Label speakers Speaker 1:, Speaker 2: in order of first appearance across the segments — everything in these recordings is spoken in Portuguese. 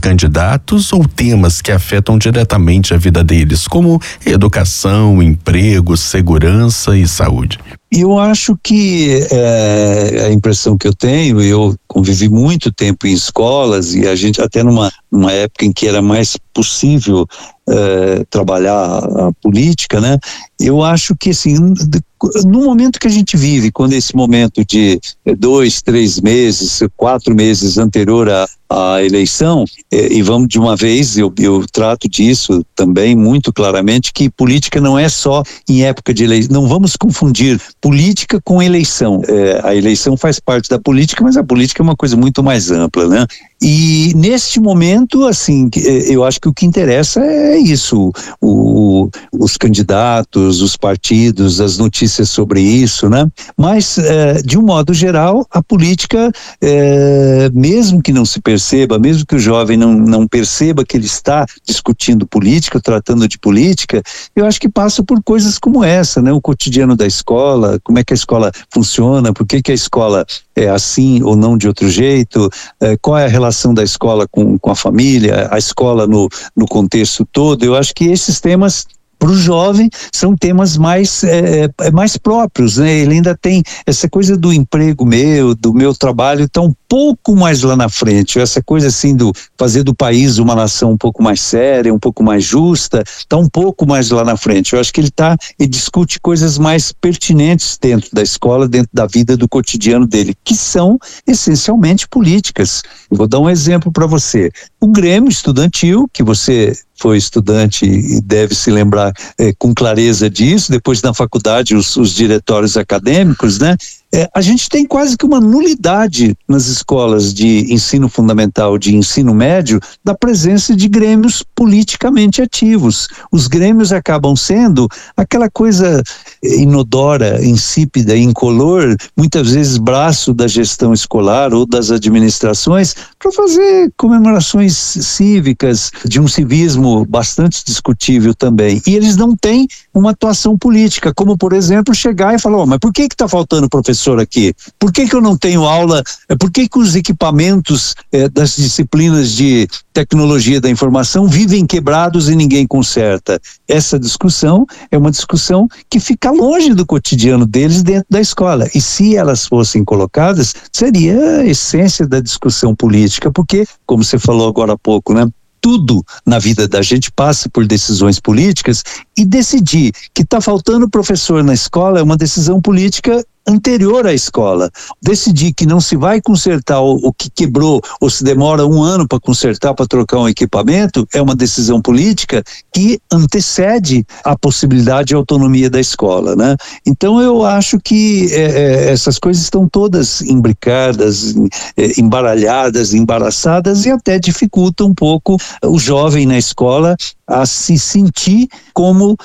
Speaker 1: candidatos ou temas que afetam diretamente a vida deles, como educação, emprego, segurança e saúde?
Speaker 2: Eu acho que a impressão que eu tenho, eu convivi muito tempo em escolas e a gente até numa época em que era mais possível trabalhar a política, né? Eu acho que assim, no momento que a gente vive, quando esse momento de 2, 3 meses, 4 meses anterior à eleição, e vamos de uma vez, eu trato disso também muito claramente, que política não é só em época de eleição, não vamos confundir política com eleição. A eleição faz parte da política, mas a política é uma coisa muito mais ampla, né? E neste momento, assim, eu acho que o que interessa é isso, os candidatos, os partidos, as notícias sobre isso, né? Mas, de um modo geral, a política, mesmo que não se perceba, mesmo que o jovem não perceba que ele está discutindo política, tratando de política, eu acho que passa por coisas como essa, né? O cotidiano da escola, como é que a escola funciona, por que a escola é assim ou não de outro jeito, qual é a relação da escola com a família, a escola no contexto todo. Eu acho que esses temas para o jovem são temas mais próprios, né? Ele ainda tem essa coisa do emprego do meu trabalho, está um pouco mais lá na frente, essa coisa assim do fazer do país uma nação um pouco mais séria, um pouco mais justa, está um pouco mais lá na frente. Eu acho que ele discute coisas mais pertinentes dentro da escola, dentro da vida do cotidiano dele, que são essencialmente políticas. Eu vou dar um exemplo para você. O Grêmio Estudantil, que você foi estudante e deve se lembrar com clareza disso, depois na faculdade os diretórios acadêmicos, né? A gente tem quase que uma nulidade nas escolas de ensino fundamental, de ensino médio, da presença de grêmios politicamente ativos. Os grêmios acabam sendo aquela coisa inodora, insípida, incolor, muitas vezes braço da gestão escolar ou das administrações, para fazer comemorações cívicas, de um civismo bastante discutível também. E eles não têm uma atuação política, como, por exemplo, chegar e falar, mas por que está faltando professor aqui? Por que eu não tenho aula? Por que os equipamentos das disciplinas de tecnologia da informação vivem quebrados e ninguém conserta? Essa discussão é uma discussão que fica longe do cotidiano deles dentro da escola. E se elas fossem colocadas, seria a essência da discussão política, porque, como você falou agora há pouco, né? Tudo na vida da gente passa por decisões políticas, e decidir que está faltando professor na escola é uma decisão política anterior à escola. Decidir que não se vai consertar o que quebrou ou se demora 1 ano para consertar, para trocar um equipamento, é uma decisão política que antecede a possibilidade de autonomia da escola, né? Então eu acho que essas coisas estão todas imbricadas, embaralhadas, embaraçadas, e até dificultam um pouco o jovem na escola a se sentir como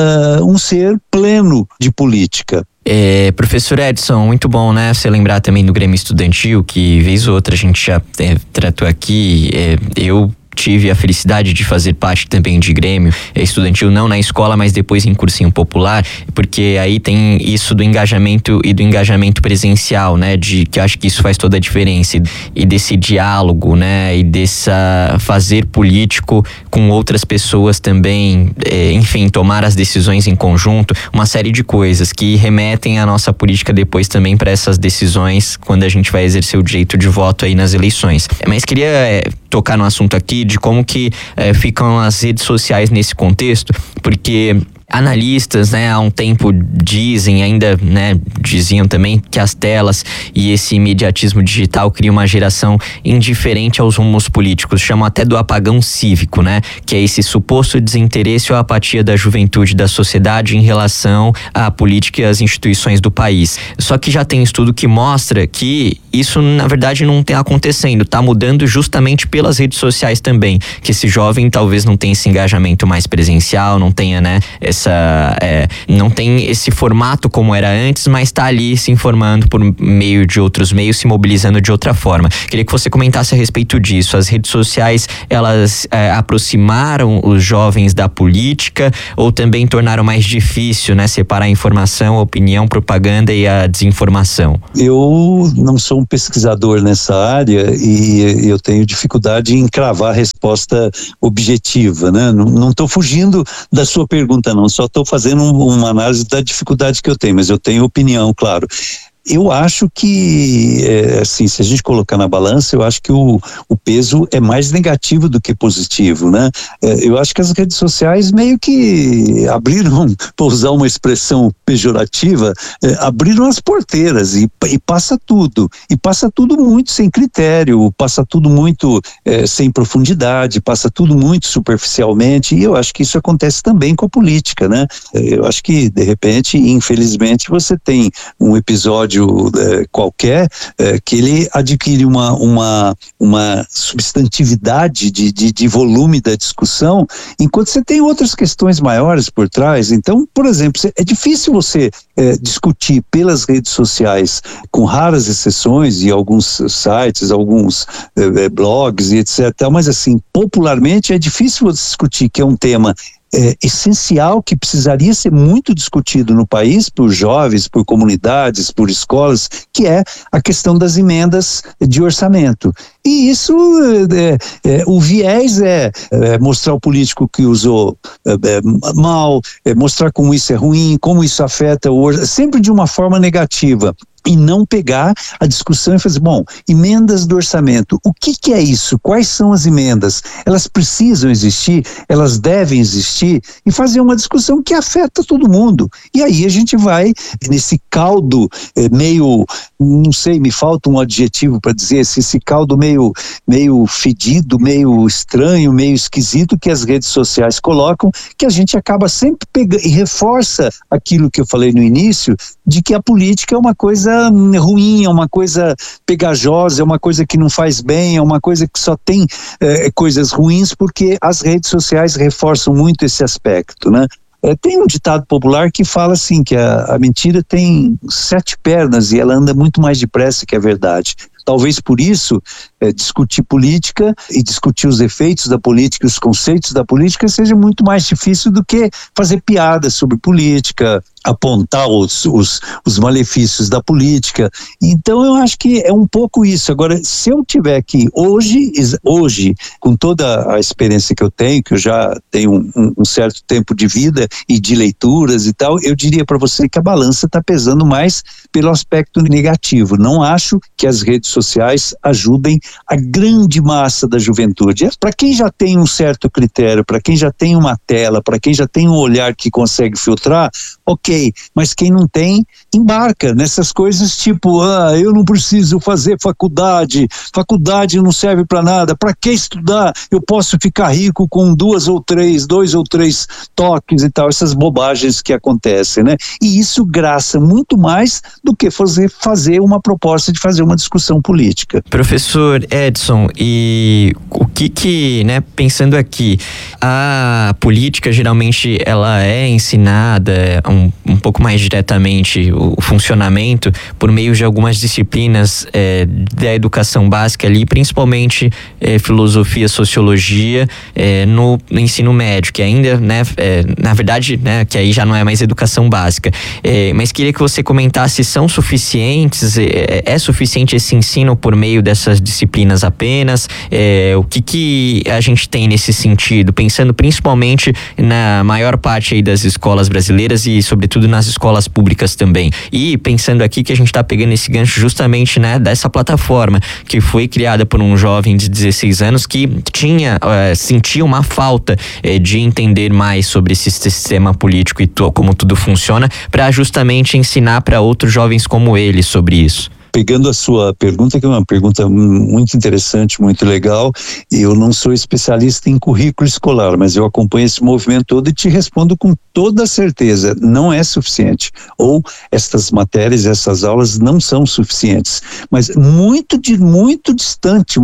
Speaker 2: um ser pleno de política.
Speaker 3: Professor Edson, muito bom, né? Você lembrar também do Grêmio Estudantil, que vez ou outra a gente já tratou aqui. Eu tive a felicidade de fazer parte também de Grêmio Estudantil, não na escola, mas depois em cursinho popular, porque aí tem isso do engajamento e do engajamento presencial, né? Que eu acho que isso faz toda a diferença, e desse diálogo, né? E dessa fazer político com outras pessoas também, enfim, tomar as decisões em conjunto, uma série de coisas que remetem a nossa política depois também para essas decisões quando a gente vai exercer o direito de voto aí nas eleições. Mas queria tocar no assunto aqui de como que ficam as redes sociais nesse contexto, porque analistas, né, há um tempo dizem, ainda, né, diziam também que as telas e esse imediatismo digital criam uma geração indiferente aos rumos políticos, chamam até do apagão cívico, né, que é esse suposto desinteresse ou apatia da juventude da sociedade em relação à política e às instituições do país. Só que já tem estudo que mostra que isso, na verdade, não está acontecendo, está mudando justamente pelas redes sociais também, que esse jovem talvez não tenha esse engajamento mais presencial, não tenha, né, não tem esse formato como era antes, mas está ali se informando por meio de outros meios, se mobilizando de outra forma. Queria que você comentasse a respeito disso. As redes sociais, elas aproximaram os jovens da política ou também tornaram mais difícil, né, separar a informação, a opinião, propaganda e a desinformação? Eu
Speaker 2: não sou um pesquisador nessa área e eu tenho dificuldade em cravar a resposta resposta objetiva, né? Não estou fugindo da sua pergunta, não, só estou fazendo uma análise da dificuldade que eu tenho, mas eu tenho opinião, claro. Eu acho que, assim, se a gente colocar na balança, eu acho que o peso é mais negativo do que positivo, né? Eu acho que as redes sociais meio que abriram, para usar uma expressão pejorativa, abriram as porteiras e passa tudo. E passa tudo muito sem critério, passa tudo muito sem profundidade, passa tudo muito superficialmente, e eu acho que isso acontece também com a política, né? Eu acho que, de repente, infelizmente, você tem um episódio qualquer, que ele adquire uma substantividade de volume da discussão, enquanto você tem outras questões maiores por trás. Então, por exemplo, é difícil você discutir pelas redes sociais, com raras exceções, e alguns sites, alguns blogs e etc. Mas assim, popularmente é difícil você discutir que é um tema essencial, que precisaria ser muito discutido no país por jovens, por comunidades, por escolas, que é a questão das emendas de orçamento. E isso, o viés é mostrar o político que usou mal, mostrar como isso é ruim, como isso afeta sempre de uma forma negativa. E não pegar a discussão e fazer, bom, emendas do orçamento, o que é isso? Quais são as emendas? Elas precisam existir? Elas devem existir? E fazer uma discussão que afeta todo mundo. E aí a gente vai nesse caldo meio, não sei, me falta um adjetivo para dizer, esse caldo meio fedido, meio estranho, meio esquisito que as redes sociais colocam, que a gente acaba sempre pegando e reforça aquilo que eu falei no início, de que a política é uma coisa ruim, é uma coisa pegajosa, é uma coisa que não faz bem, é uma coisa que só tem coisas ruins, porque as redes sociais reforçam muito esse aspecto, né? Tem um ditado popular que fala assim, que a mentira tem 7 pernas e ela anda muito mais depressa que a verdade. Talvez por isso, discutir política e discutir os efeitos da política, os conceitos da política, seja muito mais difícil do que fazer piadas sobre política, apontar os malefícios da política. Então eu acho que é um pouco isso. Agora, se eu tiver que hoje, com toda a experiência que eu tenho, que eu já tenho um certo tempo de vida e de leituras e tal, eu diria para você que a balança está pesando mais pelo aspecto negativo. Não acho que as redes sociais ajudem a grande massa da juventude. Para quem já tem um certo critério, para quem já tem uma tela, para quem já tem um olhar que consegue filtrar, ok, mas quem não tem, embarca nessas coisas tipo, eu não preciso fazer faculdade não serve para nada, para que estudar? Eu posso ficar rico com 2 ou 3 toques e tal, essas bobagens que acontecem, né? E isso graça muito mais do que fazer uma proposta de fazer uma discussão política.
Speaker 3: Professor Edson, e o que, né, pensando aqui, a política geralmente ela é ensinada um pouco mais diretamente, o funcionamento, por meio de algumas disciplinas da educação básica ali, principalmente filosofia, sociologia, no ensino médio, que ainda, né, na verdade, né, que aí já não é mais educação básica. Mas queria que você comentasse se são suficientes, é suficiente esse ensino por meio dessas disciplinas apenas? O que a gente tem nesse sentido, pensando principalmente na maior parte aí das escolas brasileiras e sobretudo nas escolas públicas também, e pensando aqui que a gente está pegando esse gancho justamente, né, dessa plataforma que foi criada por um jovem de 16 anos que sentia uma falta de entender mais sobre esse sistema político e como tudo funciona, para justamente ensinar para outros jovens como ele sobre isso.
Speaker 2: Pegando a sua pergunta, que é uma pergunta muito interessante, muito legal, eu não sou especialista em currículo escolar, mas eu acompanho esse movimento todo e te respondo com toda certeza, não é suficiente, ou estas matérias, essas aulas não são suficientes, mas muito distante,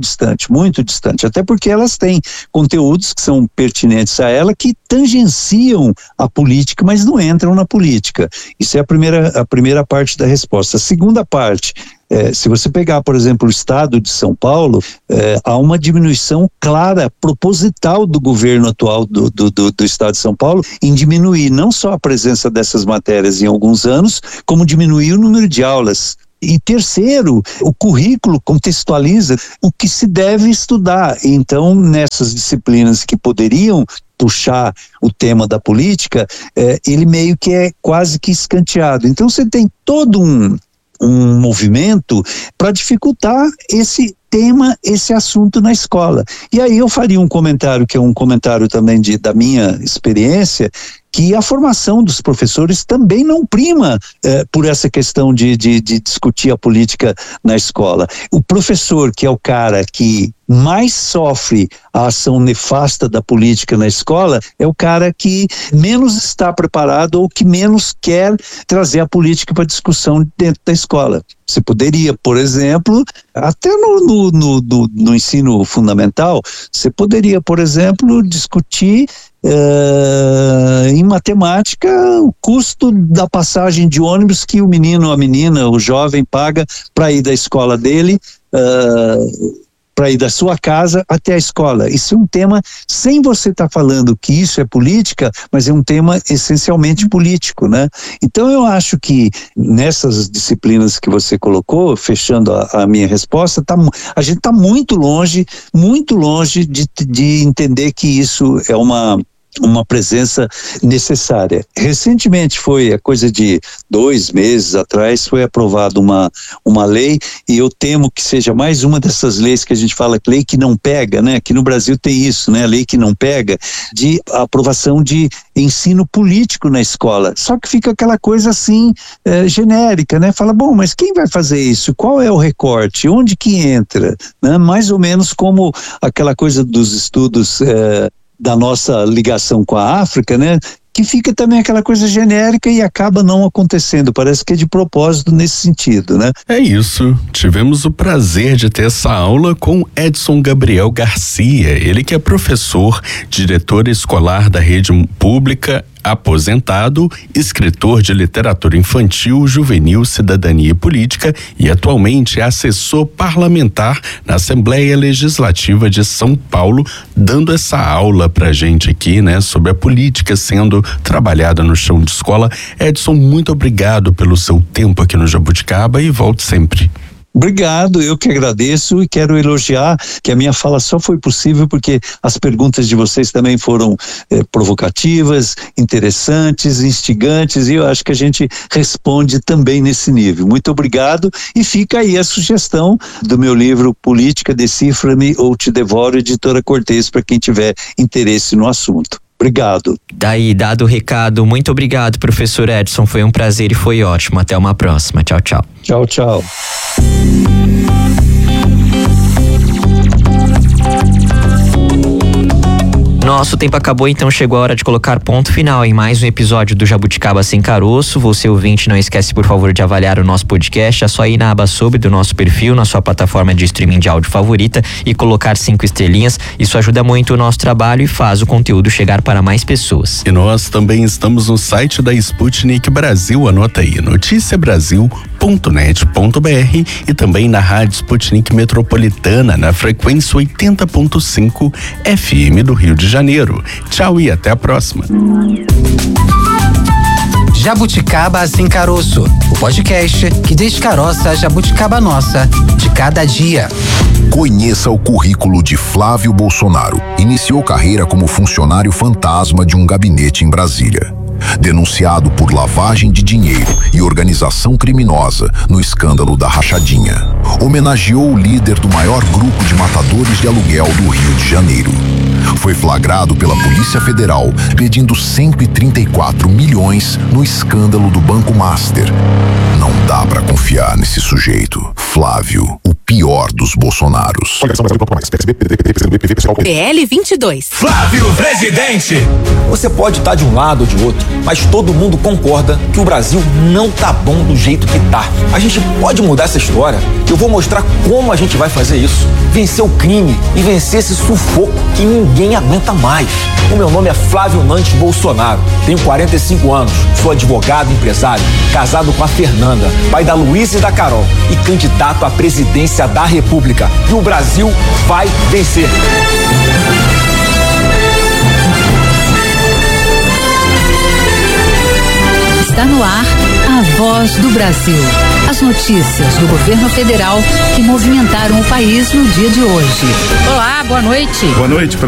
Speaker 2: até porque elas têm conteúdos que são pertinentes a ela, que tangenciam a política, mas não entram na política. Isso é a primeira parte da resposta. A segunda parte, se você pegar, por exemplo, o estado de São Paulo, há uma diminuição clara, proposital do governo atual do estado de São Paulo em diminuir não só a presença dessas matérias em alguns anos, como diminuir o número de aulas. E terceiro, o currículo contextualiza o que se deve estudar. Então, nessas disciplinas que poderiam puxar o tema da política, ele meio que é quase que escanteado. Então, você tem todo um movimento para dificultar esse tema, esse assunto na escola. E aí eu faria um comentário, que é um comentário também da minha experiência, que a formação dos professores também não prima por essa questão de discutir a política na escola. O professor, que é o cara que mais sofre a ação nefasta da política na escola, é o cara que menos está preparado ou que menos quer trazer a política para discussão dentro da escola. Você poderia, por exemplo, até no ensino fundamental, você poderia, por exemplo, discutir em matemática o custo da passagem de ônibus que o menino, a menina, o jovem paga para ir da escola dele, para ir da sua casa até a escola. Isso é um tema, sem você estar falando que isso é política, mas é um tema essencialmente político, né? Então eu acho que nessas disciplinas que você colocou, fechando a minha resposta, a gente está muito longe de entender que isso é uma presença necessária. Recentemente foi, a coisa de 2 meses atrás, foi aprovada uma lei, e eu temo que seja mais uma dessas leis que a gente fala, lei que não pega, né? Aqui no Brasil tem isso, né? Lei que não pega, de aprovação de ensino político na escola. Só que fica aquela coisa assim, genérica, né? Fala, bom, mas quem vai fazer isso? Qual é o recorte? Onde que entra? Né? Mais ou menos como aquela coisa dos estudos da nossa ligação com a África, né? Que fica também aquela coisa genérica e acaba não acontecendo. Parece que é de propósito nesse sentido, né?
Speaker 1: É isso. Tivemos o prazer de ter essa aula com Edson Gabriel Garcia, ele que é professor, diretor escolar da rede pública, aposentado, escritor de literatura infantil, juvenil, cidadania e política e atualmente é assessor parlamentar na Assembleia Legislativa de São Paulo, dando essa aula pra gente aqui, né, sobre a política sendo trabalhada no chão de escola. Edson, muito obrigado pelo seu tempo aqui no Jabuticaba e volte sempre.
Speaker 2: Obrigado, eu que agradeço e quero elogiar que a minha fala só foi possível porque as perguntas de vocês também foram provocativas, interessantes, instigantes, e eu acho que a gente responde também nesse nível. Muito obrigado, e fica aí a sugestão do meu livro Política, Decifra-me ou Te Devoro, Editora Cortez, para quem tiver interesse no assunto. Obrigado.
Speaker 3: Daí, dado o recado, muito obrigado, professor Edson, foi um prazer e foi ótimo. Até uma próxima. Tchau, tchau.
Speaker 2: Tchau, tchau.
Speaker 3: Nosso tempo acabou, então chegou a hora de colocar ponto final em mais um episódio do Jabuticaba Sem Caroço. Você, ouvinte, não esquece, por favor, de avaliar o nosso podcast. É só ir na aba sobre do nosso perfil, na sua plataforma de streaming de áudio favorita e colocar 5 estrelinhas. Isso ajuda muito o nosso trabalho e faz o conteúdo chegar para mais pessoas.
Speaker 1: E nós também estamos no site da Sputnik Brasil, anota aí, noticiabrasil.net.br, e também na Rádio Sputnik Metropolitana, na frequência 80.5 FM do Rio de Janeiro. Tchau e até a próxima.
Speaker 4: Jabuticaba Sem Caroço, o podcast que descaroça a jabuticaba nossa de cada dia.
Speaker 5: Conheça o currículo de Flávio Bolsonaro. Iniciou carreira como funcionário fantasma de um gabinete em Brasília. Denunciado por lavagem de dinheiro e organização criminosa no escândalo da rachadinha. Homenageou o líder do maior grupo de matadores de aluguel do Rio de Janeiro. Foi flagrado pela Polícia Federal pedindo 134 milhões no escândalo do Banco Master. Não dá pra confiar nesse sujeito. Flávio, o pior dos Bolsonaros.
Speaker 6: PL 22.
Speaker 7: Flávio Presidente! Você pode estar de um lado ou de outro, mas todo mundo concorda que o Brasil não tá bom do jeito que tá. A gente pode mudar essa história. Eu vou mostrar como a gente vai fazer isso. Vencer o crime e vencer esse sufoco que ninguém aguenta mais. O meu nome é Flávio Nantes Bolsonaro. Tenho 45 anos, sou advogado e empresário, casado com a Fernanda, pai da Luísa e da Carol e candidato à presidência da República. E o Brasil vai vencer.
Speaker 6: Está no ar a Voz do Brasil. As notícias do governo federal que movimentaram o país no dia de hoje.
Speaker 8: Olá, boa noite.
Speaker 9: Boa noite.